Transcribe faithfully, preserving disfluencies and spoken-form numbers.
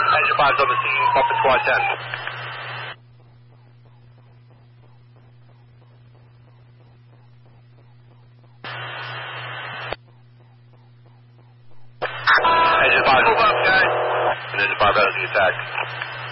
Engine five's on the scene. Bumper squad ten. Engine five. Move up, guys. Engine five has the attack.